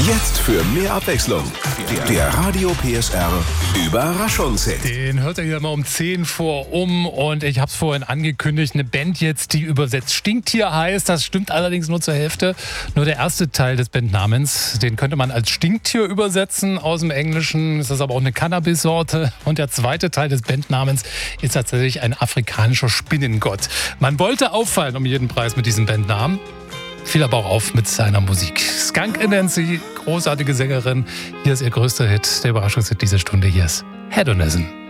Jetzt für mehr Abwechslung. Der Radio PSR Überraschungshit. Den hört ihr hier mal um 10 vor und ich habe es vorhin angekündigt, eine Band jetzt, die übersetzt Stinktier heißt. Das stimmt allerdings nur zur Hälfte. Nur der erste Teil des Bandnamens, den könnte man als Stinktier übersetzen aus dem Englischen. Das ist aber auch eine Cannabis-Sorte. Und der zweite Teil des Bandnamens ist tatsächlich ein afrikanischer Spinnengott. Man wollte auffallen um jeden Preis mit diesem Bandnamen. Fiel aber auch auf mit seiner Musik. Skunk Anansie, großartige Sängerin. Hier ist ihr größter Hit, der Überraschungshit dieser Stunde. Hier ist Hedonism.